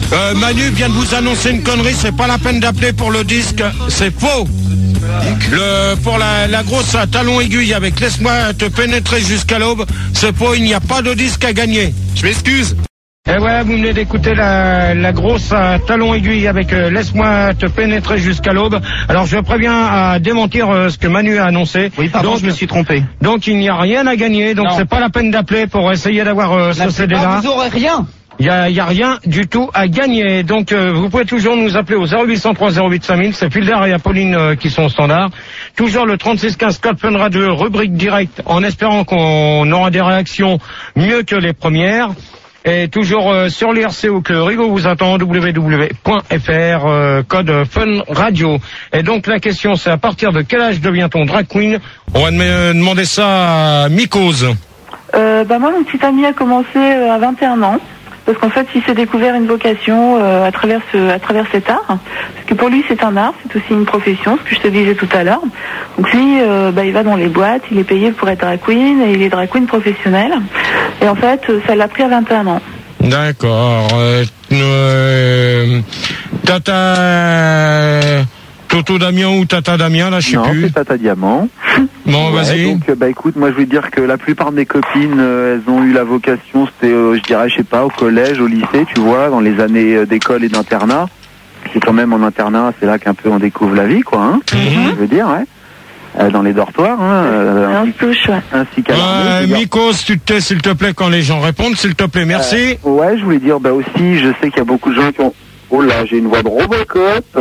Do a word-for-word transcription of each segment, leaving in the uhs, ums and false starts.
Euh, Manu vient de vous annoncer une connerie, c'est pas la peine d'appeler pour le disque, c'est faux. Le, pour la, la grosse à talon aiguille avec Laisse-moi te pénétrer jusqu'à l'aube, c'est faux, il n'y a pas de disque à gagner. Je m'excuse. Eh ouais, vous venez d'écouter la, la grosse à talon aiguille avec euh, Laisse-moi te pénétrer jusqu'à l'aube. Alors je préviens à démentir euh, ce que Manu a annoncé. Oui, pardon, donc, je me suis trompé. Donc il n'y a rien à gagner, donc c'est pas la peine d'appeler pour essayer d'avoir euh, ce C D-là. Vous aurez rien. Il y a, y a rien du tout à gagner. Donc euh, vous pouvez toujours nous appeler au zéro huit cent trois zéro huit cinq mille. C'est Filder et Apolline euh, qui sont au standard. Toujours le trente-six quinze Code Fun Radio, rubrique directe, en espérant qu'on aura des réactions mieux que les premières. Et toujours euh, sur l'I R C O que Rigo vous attend, w w w point f r, euh, code Fun Radio. Et donc la question c'est à partir de quel âge devient-on drag queen? On va me demander ça à Mycose. Euh, bah moi mon petit ami a commencé euh, à vingt et un ans. Parce qu'en fait, il s'est découvert une vocation euh, à travers ce, à travers cet art. Parce que pour lui, c'est un art, c'est aussi une profession, ce que je te disais tout à l'heure. Donc lui, euh, bah, il va dans les boîtes, il est payé pour être drag queen, et il est drag queen professionnel. Et en fait, ça l'a pris à vingt et un ans. D'accord. Euh, euh, tata... Toto Damien ou Tata Damien, là, je sais non, plus. Non, c'est Tata Diamant. Bon, ouais, vas-y. Donc, bah écoute, moi je voulais dire que la plupart de mes copines, euh, elles ont eu la vocation, c'était, euh, je dirais, je sais pas, au collège, au lycée, tu vois, dans les années euh, d'école et d'internat. C'est quand même en internat, c'est là qu'un peu on découvre la vie, quoi, hein. Mm-hmm. Je veux dire, ouais. Euh, dans les dortoirs, hein. Euh, un touche, ouais. Ainsi qu'à euh, Mycose, tu te tais, s'il te plaît, quand les gens répondent, s'il te plaît, merci. Euh, ouais, je voulais dire, bah aussi, je sais qu'il y a beaucoup de gens qui ont... Oh là, j'ai une voix de Robocop.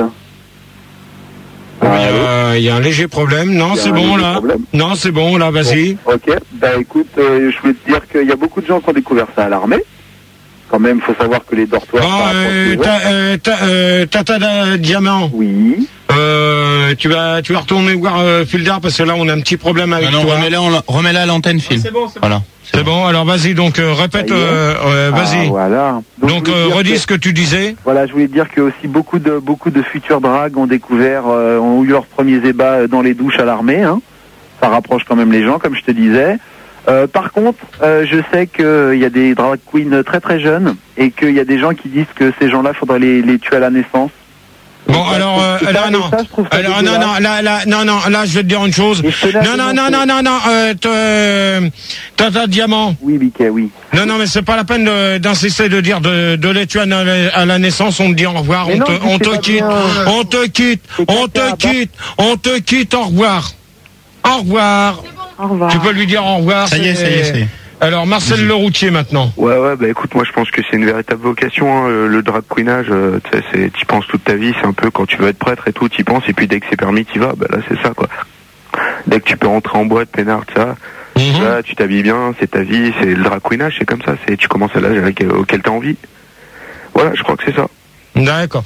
Il euh, y a un léger problème. Non, c'est bon là. Problème. Non, c'est bon là, vas-y. Bon, ok. Bah écoute, euh, je voulais te dire qu'il y a beaucoup de gens qui ont découvert ça à l'armée. Quand même, faut savoir que les dortoirs. Ah, euh, Tata euh, euh, euh, Diamant. Oui. Euh, tu vas, tu vas retourner voir euh, Filder parce que là, on a un petit problème avec non, non, toi. Remets-la, on, remets-la à l'antenne, Phil. Ah, c'est bon, c'est voilà. bon. C'est bon. bon. Alors vas-y, donc euh, répète. Euh, euh, vas-y. Ah, voilà. Donc, donc euh, redis que... ce que tu disais. Voilà, je voulais dire que aussi beaucoup de beaucoup de futurs drags ont découvert, euh, ont eu leurs premiers ébats dans les douches à l'armée. Hein. Ça rapproche quand même les gens, comme je te disais. Euh, par contre, euh, je sais qu'il y a des drag queens très très jeunes et qu'il y a des gens qui disent que ces gens-là, faudrait les, les tuer à la naissance. Bon, donc, alors, euh, là, non. Ça, alors, non, non, là, là, non, non, là, je vais te dire une chose. Non, non, non, non, non, non, euh, euh, Tata Diamant. Oui, Mickey, oui. Non, non, mais c'est pas la peine d'insister de, de dire de, de les tuer à, à la naissance, on te dit au revoir, on, non, te, on te quitte, on te quitte, on te quitte, on te quitte, au revoir. Au revoir. Au revoir. Tu peux lui dire au revoir. Ça y est, ça y est, ça y est. Alors Marcel mmh. Leroutier maintenant. Ouais ouais bah écoute, moi je pense que c'est une véritable vocation, hein, le, le drag queenage, euh, tu y penses toute ta vie, c'est un peu quand tu veux être prêtre et tout, tu y penses, et puis dès que c'est permis tu y vas, bah là c'est ça quoi. Dès que tu peux rentrer en boîte, peinard, ça, mmh. là tu t'habilles bien, c'est ta vie, c'est le drag queenage, c'est comme ça, c'est tu commences à l'âge auquel t'as envie. Voilà, je crois que c'est ça. D'accord.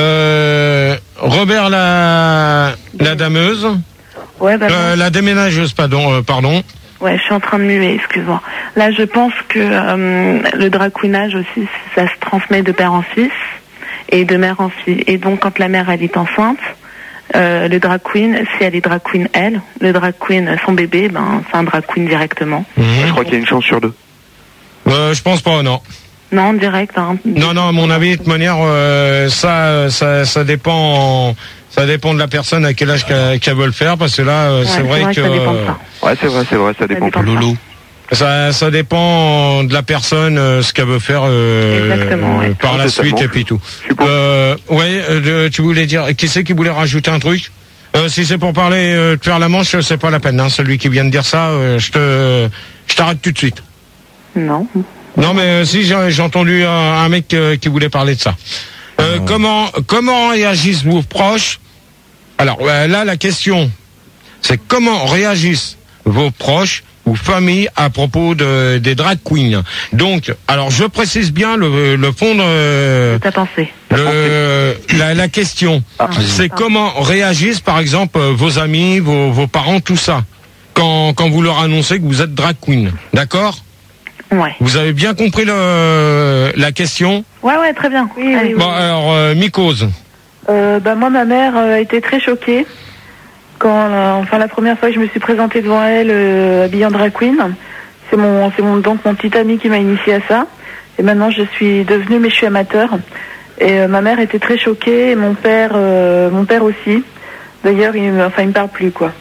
Euh, Robert la la dameuse. Ouais, bah euh, la déménageuse, pardon, euh, pardon. Ouais, je suis en train de muer, excuse-moi. Là, je pense que euh, le drag queenage aussi, ça se transmet de père en fils et de mère en fille. Et donc, quand la mère, elle est enceinte, euh, le drag queen, si elle est drag queen, elle, le drag queen, son bébé, ben, c'est un drag queen directement. Mmh. Je crois qu'il y a une chance sur deux. Euh, je pense pas, non. Non, direct. Hein. Non, non, à mon avis, de toute manière, euh, ça, ça, ça dépend... Ça dépend de la personne à quel âge qu'elle qu veut le faire, parce que là, euh, ouais, c'est vrai, vrai que... Ça dépend de ça. Ouais, c'est vrai, c'est vrai, ça dépend. Ça dépend Loulou. Ça, ça dépend de la personne, euh, ce qu'elle veut faire euh, Exactement, ouais. par la suite et puis tout. Euh, ouais, euh, tu voulais dire, qui c'est qui voulait rajouter un truc? euh, Si c'est pour parler euh, de faire la manche, c'est pas la peine. Hein, celui qui vient de dire ça, euh, je te, je t'arrête tout de suite. Non. Non, mais euh, si j'ai entendu un, un mec euh, qui voulait parler de ça. Euh, mmh. Comment comment réagissent vos proches? Alors euh, là, la question, c'est comment réagissent vos proches ou familles à propos de, des drag queens. Donc, alors je précise bien le, le fond de... Ta pensée. Le, la, la question, ah, c'est ah. comment réagissent par exemple vos amis, vos, vos parents, tout ça, quand, quand vous leur annoncez que vous êtes drag queen. D'accord ? Ouais. Vous avez bien compris le, la question ? Ouais, ouais, très bien. Oui, oui, bon, oui. alors, euh, Mycose. Euh, bah, moi, ma mère euh, a été très choquée quand, euh, enfin, la première fois que je me suis présentée devant elle, euh, habillée en drag queen. C'est mon, c'est mon, donc mon petit ami qui m'a initié à ça. Et maintenant, je suis devenue, mais je suis amateur. Et euh, ma mère était très choquée, et mon père, euh, mon père aussi. D'ailleurs, il, enfin, il me parle plus, quoi.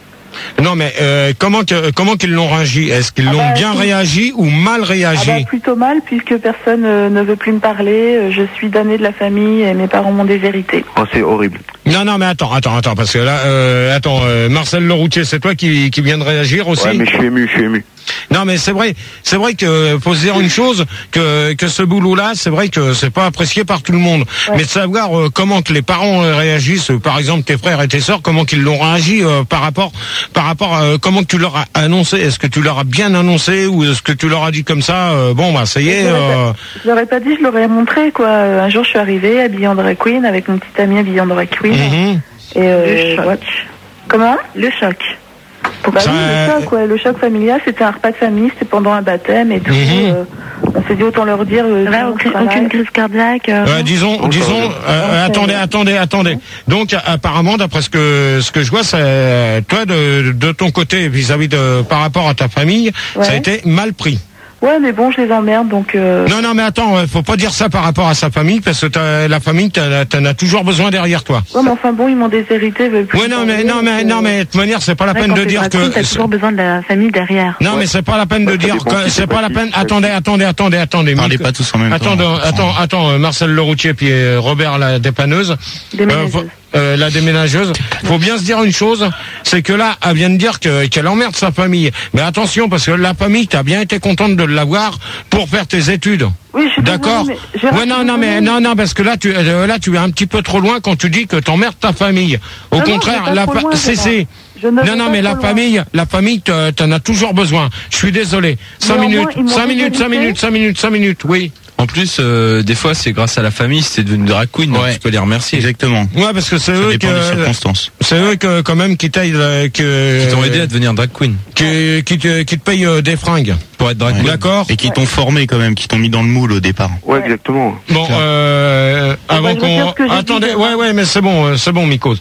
Non, mais euh, comment que, comment qu'ils l'ont réagi? Est-ce qu'ils Ah l'ont bah, bien tout- réagi ou mal réagi? Ah bah, plutôt mal, puisque personne euh, ne veut plus me parler. Euh, Je suis damnée de la famille et mes parents m'ont déshérité. Oh, c'est horrible. Non, non, mais attends, attends, attends, parce que là, euh, attends, euh, Marcel Leroutier, c'est toi qui, qui viens de réagir aussi? Ouais, mais je suis ému, je suis ému. Non, mais c'est vrai, c'est vrai que faut se dire une chose, que que ce boulot-là, c'est vrai que c'est pas apprécié par tout le monde. Ouais. Mais de savoir euh, comment que les parents euh, réagissent, euh, par exemple tes frères et tes sœurs, comment qu'ils l'ont réagi euh, par rapport, par rapport, à, euh, comment que tu leur as annoncé. Est-ce que tu leur as bien annoncé ou est-ce que tu leur as dit comme ça, euh, bon bah ça y est. Je l'aurais Euh... pas- je l'aurais pas dit, je l'aurais montré, quoi. Euh, Un jour, je suis arrivée habillée en drag queen avec mon petit ami habillé en drag queen. mhm. Et euh, Le choc. ouais. Comment? Le choc. Bah Ça, oui, euh, le choc, ouais. Le choc familial, c'était un repas de famille, c'était pendant un baptême et tout. Mhm. euh, on s'est dit autant leur dire. Euh, Là, tout le aucune, monde aucune crise cardiaque. euh, Euh, disons, Oh, disons, ça va. euh, Oh, ça attendez, va. attendez, attendez. Donc, apparemment, d'après ce que ce que je vois, c'est toi de de ton côté vis-à-vis de par rapport à ta famille, Ouais. ça a été mal pris. Ouais, mais bon, je les emmerde, donc. Euh... Non, non, mais attends, euh, faut pas dire ça par rapport à sa famille, parce que t'as, la famille, t'en t'en as toujours besoin derrière toi. Ouais, mais enfin bon, ils m'ont déshérité. veulent plus Ouais, non, me mais parler, non, mais donc, non, euh, mais de toute manière, c'est pas la ouais, peine quand de t'es dire drag queen, que. t'as toujours besoin de la famille derrière. Non, mais c'est pas la peine de Ouais, ça dire dépend que si c'est c'est pas la facile, peine. c'est Attendez, attendez, attendez, attendez. Parlez Mick- pas tous en même Attends, temps. attends, attends, euh, Marcel Leroutier puis euh, Robert la dépanneuse. Déménageuse. faut- euh, la déménageuse. Faut bien se dire une chose, c'est que là, elle vient de dire que qu'elle emmerde sa famille. Mais attention, parce que la famille, t'as bien été contente de l'avoir pour faire tes études. Oui, je suis D'accord. désolée, mais Gérard, Ouais, non, je suis non, mais désolée. non, non, parce que là, tu euh, là, tu es un petit peu trop loin quand tu dis que t'emmerdes ta famille. Au Non, non, contraire, je vais pas la trop fa- loin, c'est Gérard. c'est. Je ne Non, vais non, pas mais la trop loin. famille, la famille, te- t'en as toujours besoin. Je suis désolé. Cinq Néanmoins, minutes, ils m'ont cinq minutes, cinq déshérité. minutes, cinq minutes, cinq minutes, oui. En plus, euh, des fois, c'est grâce à la famille, c'est devenu drag queen, donc Ouais. tu peux les remercier. Exactement. Ouais, parce que c'est Ça eux dépend des que, circonstances. c'est eux que, quand même, qui taillent, euh, que, Qui t'ont aidé à devenir drag queen. qui, qui te, qui te payent euh, des fringues. Pour être drag Ouais. queen. D'accord? Et qui t'ont formé quand même, qui t'ont mis dans le moule au départ. Ouais, exactement. Bon, euh, avant bah, je vais dire qu'on, ce que j'ai attendez, dit, ouais, ouais, mais c'est bon, euh, c'est bon, Mikos.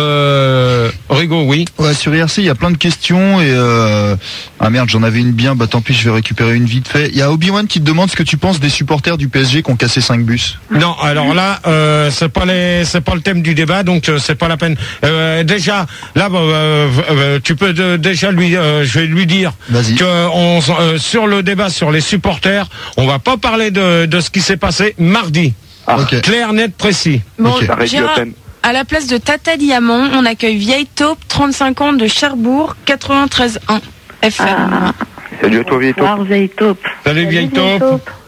Euh, Rigo, oui. Ouais, sur I R C, il y a plein de questions et euh... ah merde, j'en avais une bien, bah tant pis, je vais récupérer une vite fait. Il y a Obi-Wan qui te demande ce que tu penses des supporters du P S G qui ont cassé cinq bus. Non, alors là, euh, c'est pas les, c'est pas le thème du débat, donc euh, c'est pas la peine. Euh, déjà, là, bah, euh, euh, tu peux de- déjà lui, euh, je vais lui dire Vas-y. que on, s- euh, sur le débat sur les supporters, on va pas parler de, de ce qui s'est passé mardi. Ah, Ok. Clair, net, précis. Bon, Ok. ça réduit à Gérard, peine. à la place de Tata Diamant, on accueille Vieille Taupe, trente-cinq ans de Cherbourg, quatre-vingt-treize un F M. Ah, Salut à toi, vieille taupe. bonsoir, vieille taupe. Salut, Salut, vieille vieille taupe. taupe.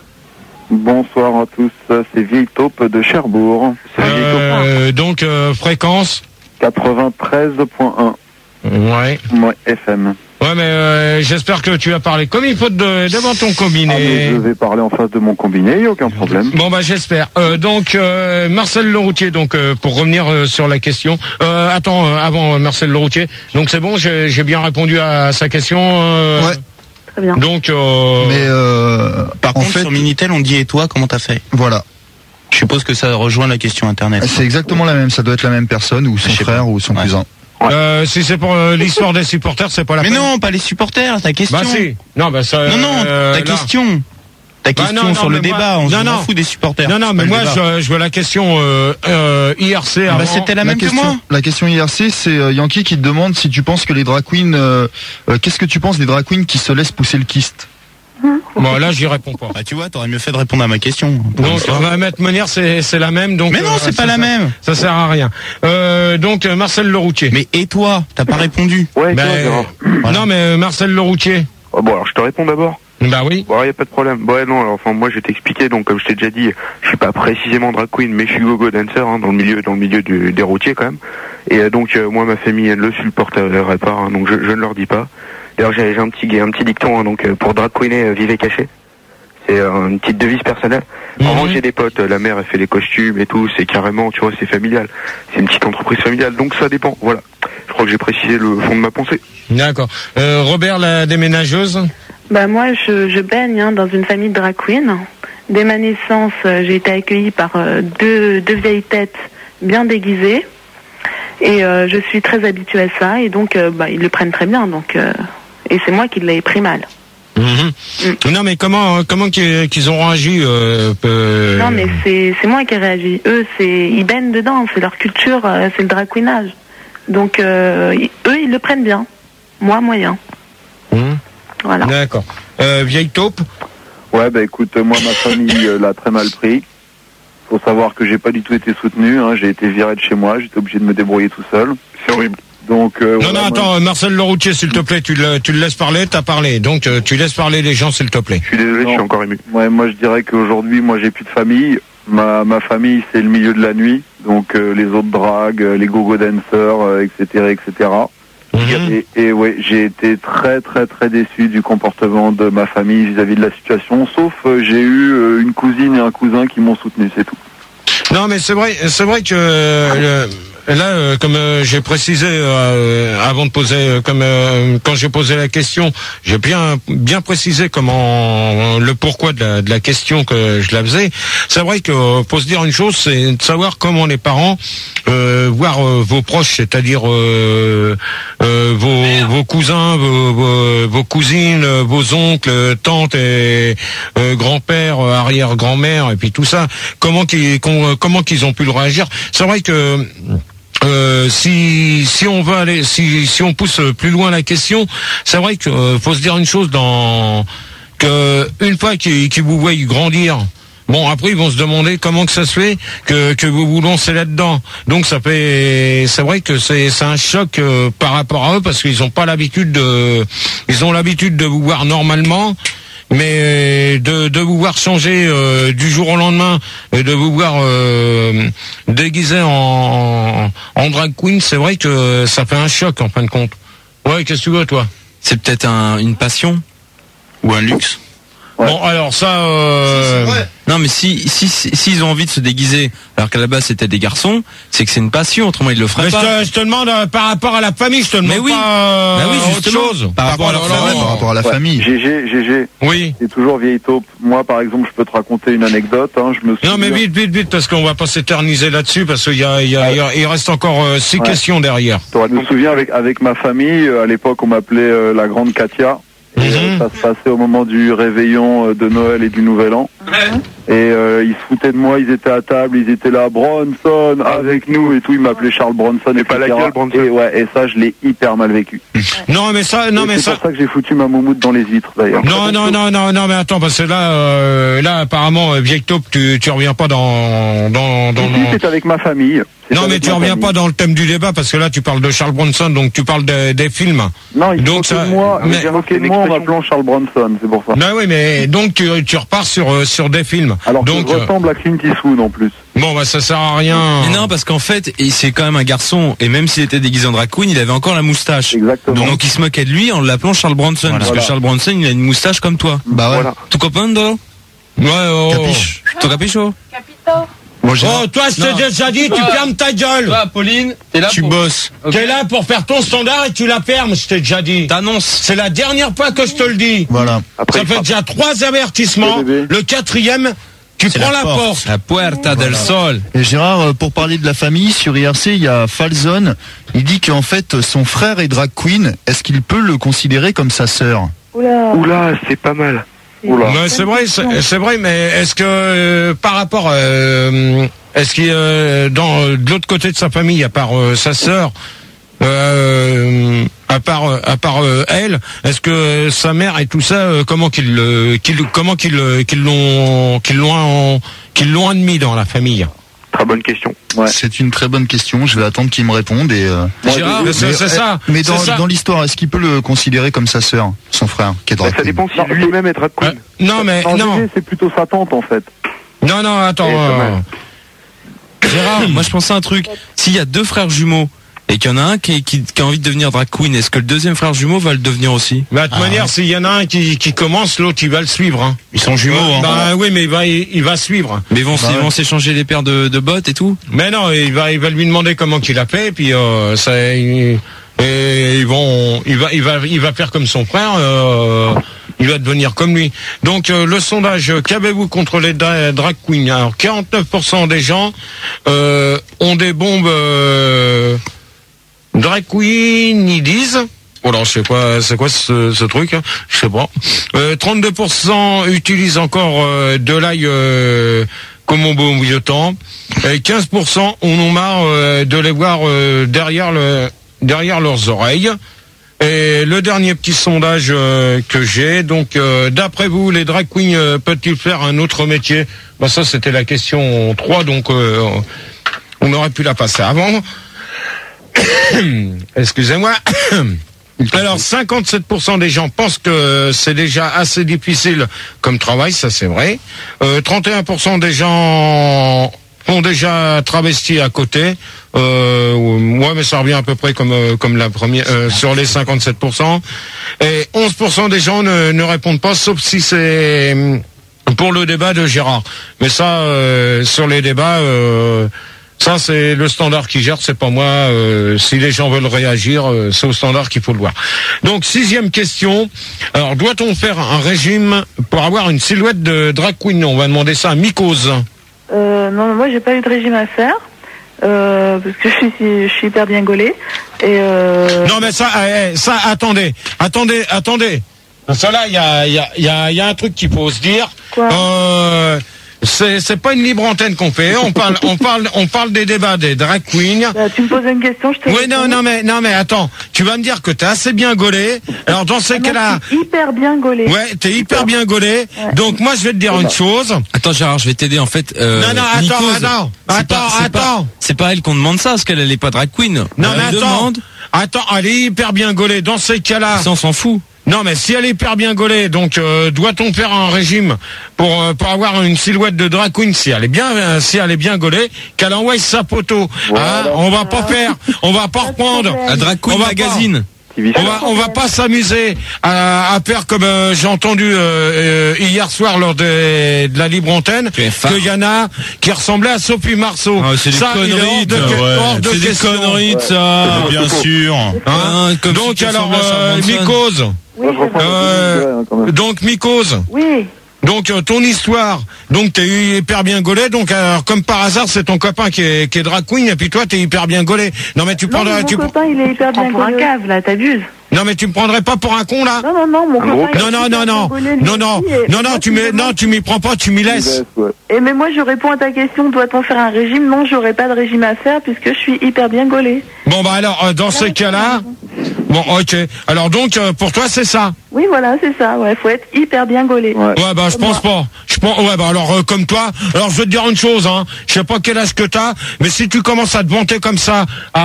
Bonsoir à tous, c'est Vieille Taupe de Cherbourg. Salut, vieille taupe. Euh, donc euh, fréquence. quatre-vingt-treize point un. Ouais. Ouais, F M. Ouais, mais euh, j'espère que tu as parlé comme il faut de, devant ton Ah, mais combiné. je vais parler en face de mon combiné, il n'y a aucun problème. Bon bah j'espère. Euh, donc euh, Marcel Leroutier, donc euh, pour revenir euh, sur la question. Euh, attends, euh, avant euh, Marcel Leroutier. Donc c'est bon, j'ai j'ai bien répondu à sa question. euh, Ouais. Très bien. Donc euh, Mais euh, Par en contre, fait, sur Minitel, on dit et toi, comment t'as fait? voilà. Je suppose que ça rejoint la question internet. C'est exactement la même, ça doit être la même personne ou son Je sais frère pas. ou son Ouais. cousin. euh, si c'est pour euh, l'histoire des supporters, c'est pas la Mais peine. non, pas les supporters, ta question. Bah si. Non bah ça. Non, non, euh, ta là. question. Ta Bah question non, non, sur le mais moi- débat, on non, s'en non. fout des supporters. Non non, C'est mais pas moi le débat. je, je veux la question euh, euh, I R C avant. Bah, c'était la La même que question, moi. la question I R C, c'est euh, Yankee qui te demande si tu penses que les drag queens, euh, euh, qu'est-ce que tu penses des drag queens qui se laissent pousser le kyste? Bon là j'y réponds pas. Bah tu vois, t'aurais mieux fait de répondre à ma question. Donc on va mettre Monière, c'est c'est la même. Donc Mais non, euh, c'est ça, pas la ça- même. Ça sert à rien. Euh, donc euh, Marcel Leroutier. Mais et toi, t'as pas répondu. Ouais, Ben, toi, Gérard. Voilà. Non mais euh, Marcel Leroutier. Oh, bon, alors je te réponds d'abord. Bah oui. Bon, y a pas de problème. Bon, ouais, non, alors, enfin, moi, je vais t'expliquer. Donc, comme je t'ai déjà dit, je suis pas précisément drag queen, mais je suis go-go dancer, hein, dans le milieu, dans le milieu du- des routiers, quand même. Et euh, donc, euh, moi, ma famille, elle le supporterait pas, hein, donc je, je ne leur dis pas. D'ailleurs, j'ai j'ai un petit, un petit dicton, hein, donc, euh, pour drag queener, euh, vivez caché. C'est euh, une petite devise personnelle. En Mhm. revanche, j'ai des potes, euh, la mère, elle fait les costumes et tout, c'est carrément, tu vois, c'est familial. C'est une petite entreprise familiale, donc ça dépend, voilà. Je crois que j'ai précisé le fond de ma pensée. D'accord. Euh, Robert la déménageuse. Bah moi, je, je baigne hein, dans une famille de drag queen. Dès ma naissance, euh, j'ai été accueillie par euh, deux, deux vieilles têtes bien déguisées. Et euh, je suis très habituée à ça. Et donc, euh, bah, ils le prennent très bien. Donc, euh, et c'est moi qui l'ai pris mal. Mmh. Non, mais comment comment qu'ils, qu'ils ont réagi euh, euh... Non, mais c'est c'est moi qui ai réagi. Eux, c'est ils baignent dedans, c'est leur culture, euh, c'est le drag queenage. Donc euh, eux, ils le prennent bien. Moi, moyen. Mmh. Voilà. D'accord. Euh, vieille taupe. Ouais, bah écoute, moi ma famille euh, l'a très mal pris. Faut savoir que j'ai pas du tout été soutenu. Hein. J'ai été viré de chez moi. J'étais obligé de me débrouiller tout seul. C'est horrible. Donc, euh, non, voilà, non, attends, moi... Marcel Leroutier, s'il te plaît, tu le, tu le laisses parler, t'as parlé. Donc, euh, tu laisses parler les gens, s'il te plaît. Je suis désolé, non. Je suis encore ému. Ouais, moi, je dirais qu'aujourd'hui, moi, j'ai plus de famille. Ma, ma famille, c'est le milieu de la nuit. Donc, euh, les autres dragues, les go-go dancers, euh, et cetera, et cetera. Mmh. Et, et ouais, j'ai été très, très, très déçu du comportement de ma famille vis-à-vis de la situation. Sauf, euh, j'ai eu euh, une cousine et un cousin qui m'ont soutenu, c'est tout. Non, mais c'est vrai, c'est vrai que euh, le, là, euh, comme euh, j'ai précisé euh, avant de poser, euh, comme euh, quand j'ai posé la question, j'ai bien bien précisé comment le pourquoi de la, de la question que je la faisais. C'est vrai que euh, faut se dire une chose, c'est de savoir comment les parents euh, voir euh, vos proches, c'est-à-dire euh, euh, vos, vos cousins, vos, vos, vos cousines, vos oncles, tantes et euh, grands-pères, arrière-grand-mère et puis tout ça. Comment qu'ils comment qu'ils ont pu le réagir. C'est vrai que euh, si si on veut aller si si on pousse plus loin la question, c'est vrai que euh, faut se dire une chose dans que une fois qu'ils qu'ils vous voient grandir. Bon, après, ils vont se demander comment que ça se fait que, que vous vous lancez là-dedans. Donc, ça fait, c'est vrai que c'est, c'est un choc euh, par rapport à eux parce qu'ils ont pas l'habitude de, ils ont l'habitude de vous voir normalement, mais de, de vous voir changer euh, du jour au lendemain, et de vous voir euh, déguisé en, en drag queen, c'est vrai que ça fait un choc en fin de compte. Ouais, qu'est-ce que tu veux, toi? C'est peut-être un, une passion ou un luxe. Ouais. Bon, alors ça... Euh... Si, non, mais si si s'ils si, si ont envie de se déguiser, alors qu'à la base c'était des garçons, c'est que c'est une passion, autrement ils le feraient mais pas. Je te, je te demande euh, par rapport à la famille, je te demande mais oui. pas euh, bah oui, autre chose. Par, par rapport à leur famille. Ouais, par rapport à la ouais. famille. G G, G G. Oui. C'est toujours vieille taupe. Moi, par exemple, je peux te raconter une anecdote. Hein. Je me souviens... Non, mais vite, vite, vite, parce qu'on va pas s'éterniser là-dessus, parce qu'il y a, il y a, ouais. il y a, il reste encore euh, six ouais. questions derrière. Je me souviens avec avec ma famille. Euh, à l'époque, on m'appelait euh, la grande Katia. Et, mmh. euh, ça se passait au moment du réveillon euh, de Noël et du Nouvel An. Mmh. Et euh, ils se foutaient de moi, ils étaient à table, ils étaient là, Bronson, avec nous et tout. Ils m'appelaient Charles Bronson et, et pas la gueule, Bronson. Et ouais, et ça, je l'ai hyper mal vécu. Non, mais ça, non, et mais c'est ça. C'est pour ça que j'ai foutu ma moumoute dans les vitres, d'ailleurs. Non, non, non, non, non, mais attends, parce que là, euh, là, apparemment, euh, vieille taupe, tu, tu reviens pas dans, dans, dans. Si, dans... c'est avec ma famille. Non, mais tu reviens famille. pas dans le thème du débat parce que là, tu parles de Charles Bronson, donc tu parles de, des films. Non, il donc ça. Moi, mais j'ai moqué de moi en m'appelant Charles Bronson, c'est pour ça. Non, oui, mais donc tu, tu repars sur sur des films. Alors donc que je ressemble à Clint Eastwood en plus. Bon, bah ça sert à rien. Mais non, parce qu'en fait, c'est quand même un garçon, et même s'il était déguisé en drag queen, il avait encore la moustache. Exactement. Donc il se moquait de lui en l'appelant Charles Bronson, voilà. parce que Charles Bronson, il a une moustache comme toi. Bah ouais. Voilà. Tu comprends, do? Ouais, oh. Capiche. Tu capiches, oh? Capito. Bon, oh, toi, je t'ai déjà dit, tu fermes ta gueule. Toi, Pauline, t'es là tu pour... bosses. Okay. T'es là pour faire ton standard et tu la fermes, je t'ai déjà dit. T'annonces. C'est la dernière fois que je te le dis. Voilà. Après, ça fait déjà trois avertissements. Le quatrième, tu prends la, la porte. porte. La puerta voilà. del sol. Et Gérard, pour parler de la famille, sur I R C, il y a Falzone. Il dit qu'en fait, son frère est drag queen. Est-ce qu'il peut le considérer comme sa sœur? Oula, Oula c'est pas mal. Mais c'est vrai, c'est, c'est vrai, mais est-ce que euh, par rapport, euh, est-ce qu'il euh, dans de l'autre côté de sa famille, à part euh, sa sœur, euh, à part à part euh, elle, est-ce que sa mère et tout ça, euh, comment qu'ils euh, qu'ils comment qu'ils qu'ils l'ont qu'ils l'ont qu'ils l'ont admis dans la famille? Très bonne question. Ouais. C'est une très bonne question. Je vais attendre qu'il me réponde et. Euh... Gérard, mais, c'est, c'est ça. Mais dans, c'est ça. dans l'histoire, est-ce qu'il peut le considérer comme sa sœur, son frère, qui est drag queen? Ça dépend si lui-même est drag queen. Euh, non, mais en non. G G, c'est plutôt sa tante en fait. Non, non, attends. Euh... Gérard, moi je pensais à un truc. S'il y a deux frères jumeaux et qu'il y en a un qui, qui, qui a envie de devenir drag queen, est-ce que le deuxième frère jumeau va le devenir aussi? Bah, de toute ah, manière, s'il y en a un qui, qui commence, l'autre il va le suivre. Hein. Ils sont jumeaux. Hein. Bah oui, mais il va, il, il va suivre. Mais ils vont, bah, ils vont s'échanger les paires de, de bottes et tout. Mais non, il va, il va lui demander comment qu'il a fait, puis euh, ça, il, et ils vont, il va, il va, il va faire comme son frère. Euh, il va devenir comme lui. Donc euh, le sondage, qu'avez-vous contre les dra- drag queens? Alors quarante-neuf pour cent des gens euh, ont des bombes. Euh, Drag queen, ils disent, Oh là, je sais pas, c'est quoi ce, ce truc, hein, je sais pas. Euh, trente-deux pour cent utilisent encore euh, de l'ail euh, comme au bon vieux temps. Et quinze pour cent en ont marre euh, de les voir euh, derrière le derrière leurs oreilles. Et le dernier petit sondage euh, que j'ai, donc euh, d'après vous, les drag queens euh, peuvent-ils faire un autre métier? Bah ça, c'était la question trois, donc euh, on aurait pu la passer avant. Excusez-moi. Alors, cinquante-sept pour cent des gens pensent que c'est déjà assez difficile comme travail, ça c'est vrai. Euh, trente et un pour cent des gens ont déjà travesti à côté. Euh, ouais, mais ça revient à peu près comme euh, comme la première euh, sur les cinquante-sept pour cent. Et onze pour cent des gens ne, ne répondent pas, sauf si c'est pour le débat de Gérard. Mais ça, euh, sur les débats, euh, ça c'est le standard qui gère, c'est pas moi. Euh, si les gens veulent réagir, euh, c'est au standard qu'il faut le voir. Donc sixième question. Alors, doit-on faire un régime pour avoir une silhouette de drag queen? On va demander ça à Mycose. Euh, non, moi j'ai pas eu de régime à faire. Euh, parce que je suis, je suis hyper bien gaulée. Et euh... Non mais ça, eh, ça, attendez, attendez, attendez. Ça là, il y a, il y a, il y a, il y a un truc qu'il faut se dire. Quoi? Euh, c'est, c'est pas une libre antenne qu'on fait. On parle, on parle, on parle des débats des drag queens. Bah, tu me poses une question, je te Oui, réponds. non, non, mais, non, mais attends. Tu vas me dire que t'es assez bien gaulé. Alors dans ces Ah non, cas-là, je suis hyper bien gaulée. ouais, t'es hyper bien gaulé. Ouais. Donc moi, je vais te dire une chose. Attends Gérard, je vais t'aider en fait. Euh, Non, non, attends, Mycose, attends, c'est attends, pas- c'est pas- attends. C'est pas elle qu'on demande ça, parce qu'elle elle est pas drag queen. Non, Elle mais attends. demande, Attends, elle est hyper bien gaulée. Dans ces cas-là. ça on s'en fout. Non, mais si elle est hyper bien gaulée, donc euh, doit-on faire un régime pour euh, pour avoir une silhouette de drag queen? Si elle est bien, euh, si elle est bien gaulée, qu'elle envoie sa photo. Voilà. Hein, on va pas faire, on va pas reprendre. La drag queen On va magazine. On va, on va pas s'amuser à, à faire comme euh, j'ai entendu euh, euh, hier soir lors de, de la libre antenne Tu es fan. qu'il y en a qui ressemblaient à Sophie Marceau. Ah, c'est des Ça, il est hors conneries, de, ça, que- ouais. hors de C'est des question. conneries, de ça. Bien sûr. Hein Ah, comme si donc tu alors, ressemblais à euh, Charles Manson. Mycose. Oui, Moi, je reprends Euh, la question, hein, quand même. Donc Mycose. oui. Donc euh, ton histoire, donc t'es hyper bien gaulé, donc alors, comme par hasard c'est ton copain qui est, qui est drag queen et puis toi t'es hyper bien gaulé. Non mais tu Non, prendrais, mais mon tu, copain, il est hyper Prends bien pour un gaulé. cave, là, t'abuses. non mais tu me prendrais pas pour un con là. Non, non, non, mon Un gros copain. il est Non non hyper non bien non gaulé, lui non non aussi, et non non moi, tu me m'y non demandes- tu m'y prends pas, tu m'y laisses. Ouais. Et mais moi je réponds à ta question, doit-on faire un régime? Non, j'aurais pas de régime à faire puisque je suis hyper bien gaulée. Bon bah alors euh, dans ces cas-là, bon ok. Alors donc euh, pour toi c'est ça. Oui, voilà, c'est ça, ouais, faut être hyper bien gaulé. Ouais. Ouais bah je Comme pense pas. Je pense ouais bah alors euh, comme toi, alors je vais te dire une chose hein. Je sais pas quel âge que t'as, mais si tu commences à te vanter comme ça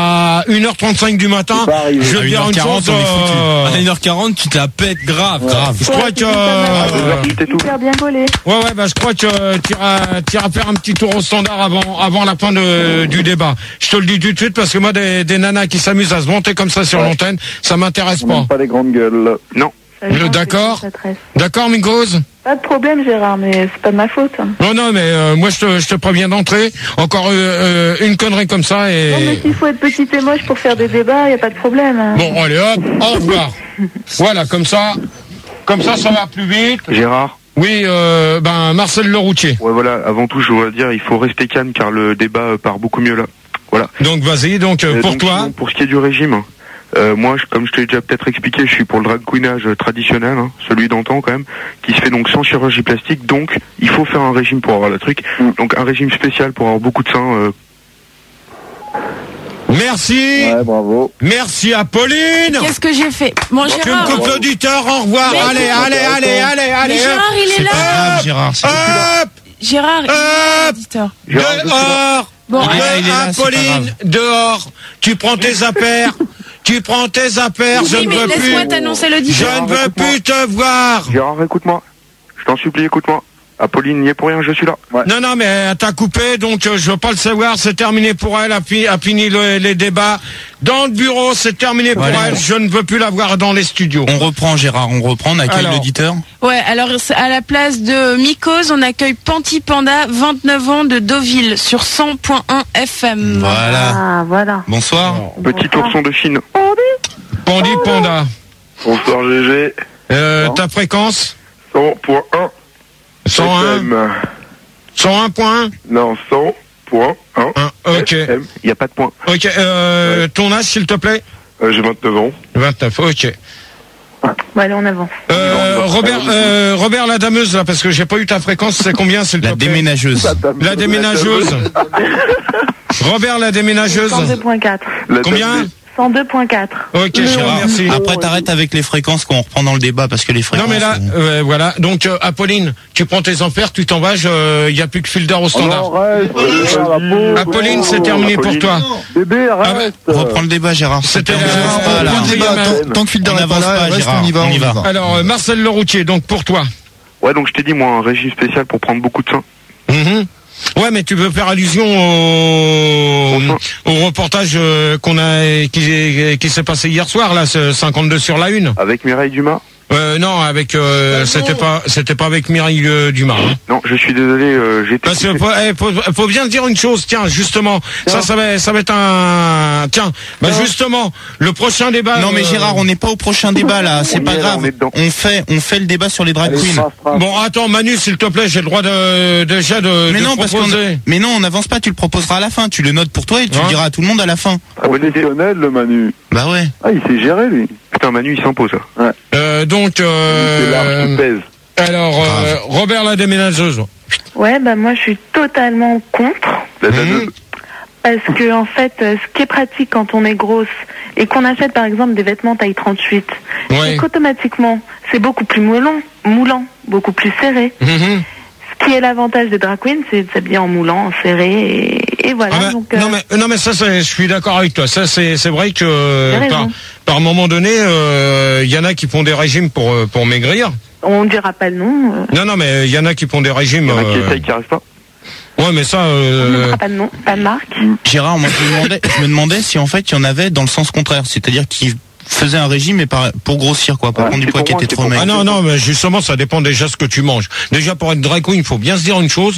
à une heure trente-cinq du matin, C'est pas arrivé. je vais te dire une chose. euh, À une heure quarante, tu te la pètes grave, grave. Je crois Ouais, que c'est euh, hyper bien- hyper bien gaulé. ouais ouais bah je crois que tu iras tu iras faire un petit tour au standard avant avant la fin de, du débat. Je te le dis tout de suite parce que moi des, des nanas qui s'amusent à se vanter comme ça sur Ouais. l'antenne, ça m'intéresse On pas. n'aime pas les grandes gueules. Non. Ça, je pense que d'accord. c'est une traîtresse. D'accord Mycose? Pas de problème, Gérard, mais c'est pas de ma faute. Non non mais euh, moi je te je te préviens d'entrée. Encore euh, euh, une connerie comme ça Non, mais et s'il faut être petite et moche pour faire des débats, y a pas de problème. hein. bon allez hop au revoir. Voilà comme ça comme ça ça va plus vite. Gérard. Oui euh, ben Marcel Leroutier. Ouais, voilà. Avant tout, je voudrais dire, il faut rester calme car le débat euh, part beaucoup mieux là. Voilà. Donc vas-y donc euh, Euh, pour donc, toi. sinon, pour ce qui est du régime, euh, moi, je- comme je t'ai déjà peut-être expliqué, je suis pour le drag queenage euh, traditionnel, hein, celui d'antan quand même, qui se fait donc sans chirurgie plastique. Donc, il faut faire un régime pour avoir le truc. Mm. Donc, un régime spécial pour avoir beaucoup de seins. euh, Merci. Ouais, bravo. Merci à Pauline. Qu'est-ce que j'ai fait? Bon, Tu me Gérard. coupes l'auditeur, au revoir. Mais Allez, écoute, allez, allez, allez, allez. Mais Gérard, il est C'est là. pas grave, Gérard. c'est- Hop, Gérard, il est là, Hop. l'éditeur. Gérard, je suis là. dehors. Bon, Il est là, De- il est là, ah, c'est pas Pauline, grave. dehors. Tu prends tes affaires. Tu prends tes affaires. Je oui, ne mais veux laisse-moi plus. t'annoncer Je l'auditeur. ne veux plus te voir. Gérard, écoute-moi. Je t'en supplie, écoute-moi. Apolline n'y est pour rien, je suis là. Non, non, mais elle t'a coupé, donc euh, je veux pas le savoir. C'est terminé pour elle. A, fi- a fini le- les débats dans le bureau. C'est terminé pour Allez. elle. Je ne veux plus la voir dans les studios. On reprend, Gérard, on reprend, on accueille Alors. l'auditeur. Ouais, alors c'est à la place de Mycose, on accueille Panty Panda, vingt-neuf ans de Deauville, sur cent point un F M. Voilà. Ah, voilà. Bonsoir. Petit ourson de Chine. Pandi Panda. Bonsoir, G G. Euh, ta fréquence cent point un. cent un cent un point Non, cent point un. un. Ok. Il n'y a pas de point. Ok. Euh, ton âge, s'il te plaît. euh, J'ai vingt-neuf ans. vingt-neuf, ok. Bon, allez, on avance. Euh, Robert, euh, Robert, la dameuse, là, parce que j'ai pas eu ta fréquence, c'est combien, s'il te La plaît? déménageuse. La déménageuse. Robert, la déménageuse. cent deux virgule quatre. Combien? cent deux virgule quatre. Ok, Gérard, merci. Après, t'arrêtes avec les fréquences quand on reprend dans le débat, parce que les fréquences... Non mais là, euh, voilà. Donc euh, Apolline, tu prends tes ampères, tu t'en vas. Il y a plus que fil d'or au standard. Oh non, arrête, euh, Apolline, c'est terminé pour toi. Bébé, arrête. On reprend le débat, Gérard. C'était On la- avance pas, on là. reprend le débat. Tant, tant que Phil On d'Arrêt n'avance pas là, pas, reste, Gérard. on y va, On y on y va. va. Alors euh, Marcel Leroutier, donc pour toi. Ouais, donc je t'ai dit, moi, un régime spécial pour prendre beaucoup de sang. Mhm. Ouais, mais tu veux faire allusion au, au reportage euh, qu'on a qui, qui s'est passé hier soir là, ce cinquante-deux sur la une. Avec Mireille Dumas? Euh, non, avec euh, c'était pas c'était pas avec Mireille euh, Dumas. Hein. Non, je suis désolé, euh, j'ai été... Parce que faut, eh, faut, faut bien dire une chose, tiens, justement, ça, ça va, ça va être un, tiens, bah justement, le prochain débat. Non mais euh, Gérard, on n'est pas au prochain débat là, c'est On y pas est, là, grave. on est dedans. On fait, on fait le débat sur les drag Allez, queens. trace, trace. Bon, attends, Manu, s'il te plaît, j'ai le droit de déjà de, Mais de non, parce qu'on, proposer. mais non, on n'avance pas. Tu le proposeras à la fin. Tu le notes pour toi et tu Hein le diras à tout le monde à la fin. Ah, bonne idée. Professionnel, le Manu. Bah ouais. Ah, il sait gérer, lui. Putain, Manu, il s'impose, là. Euh, donc, C'est large, euh, il pèse. alors, euh, Robert la déménageuse. Ouais, bah moi je suis totalement contre. La Mhm. dameuse. Parce que en fait, euh, ce qui est pratique quand on est grosse et qu'on achète par exemple des vêtements taille trente-huit, Ouais. c'est qu'automatiquement c'est beaucoup plus moulant, moulant, beaucoup plus serré. Mhm. Ce qui est l'avantage des drag queens, c'est de s'habiller en moulant, en serré et, et voilà. Ah bah, donc, euh, non mais non mais ça, c'est- je suis d'accord avec toi. Ça c'est c'est vrai que T'as euh, raison. par par moment donné, il y en a qui font des régimes pour euh, pour maigrir. on dira pas le nom. euh, Non non mais il y en a qui font des régimes. Il y en a qui euh, essayent, qui arrivent pas. Ouais mais ça. on Euh, ne dira pas de nom, pas de marque. Gérard, moi je me demandais, je me demandais si en fait il y en avait dans le sens contraire, c'est-à-dire qu'ils faisaient un régime mais par, pour grossir quoi, pour Ouais, prendre du c'est poids pour qui moi, était c'est trop pour Ah maigre. non, non, mais justement, ça dépend déjà ce que tu manges. Déjà, pour être drag queen, il faut bien se dire une chose,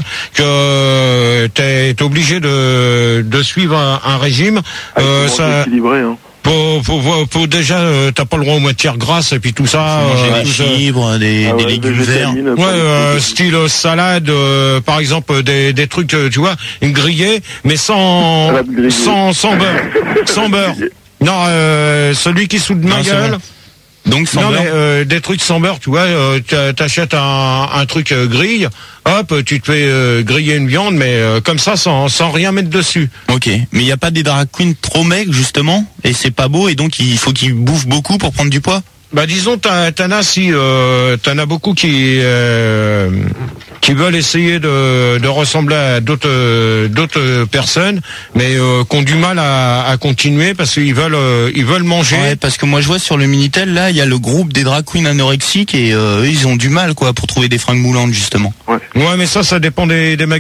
que t'es t'es obligé de, de suivre un, un régime. Ah, il faut Euh, manger ça, équilibré, hein. faut, faut, faut, faut déjà, euh, t'as pas le droit aux matières grasses et puis tout ça. Faut manger euh, des tout ça. fibres, des, Ah des ouais, légumes verts. végétaline, Ouais, pas de- euh, style salade, euh, par exemple, des, des trucs, euh, tu vois, grillés, mais sans, Salade grillée. sans, sans beurre, sans beurre. Non, euh, celui qui soude ma Non, c'est gueule. bon. Donc sans Non beurre. mais euh, des trucs sans beurre, tu vois, euh, t'a- t'achètes un, un truc euh, grille, hop, tu te fais euh, griller une viande, mais euh, comme ça, sans, sans rien mettre dessus. Ok, mais il y a pas des drag queens trop maigres justement, et c'est pas beau, et donc il faut qu'ils bouffent beaucoup pour prendre du poids. Bah disons, t'as- t'en as si, euh, t'en as beaucoup qui euh, qui veulent essayer de, de ressembler à d'autres euh, d'autres personnes, mais euh, qui ont du mal à, à continuer parce qu'ils veulent euh, ils veulent manger. Ouais, parce que moi je vois sur le Minitel là, il y a le groupe des drag queens anorexiques et euh, eux, ils ont du mal quoi pour trouver des fringues moulantes justement. Ouais, mais ça, ça dépend des, des